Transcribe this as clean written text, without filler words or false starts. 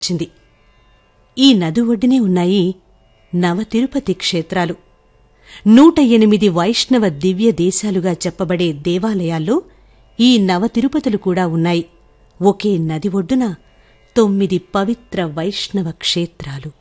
వచ్చింది. ఈ నది ఒడ్డునే ఉన్నాయి నవతిరుపతి క్షేత్రాలు. 108 వైష్ణవ దివ్య దేశాలుగా చెప్పబడే దేవాలయాల్లో ఈ నవతిరుపతులు కూడా ఉన్నాయి. ఒకే నది ఒడ్డున 9 పవిత్ర వైష్ణవ క్షేత్రాలు.